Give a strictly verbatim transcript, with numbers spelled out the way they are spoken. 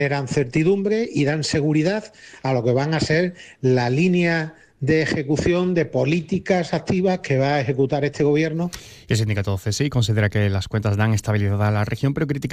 generan certidumbre y dan seguridad a lo que van a ser la línea de ejecución de políticas activas que va a ejecutar este gobierno. El sindicato C S I considera que las cuentas dan estabilidad a la región, pero critica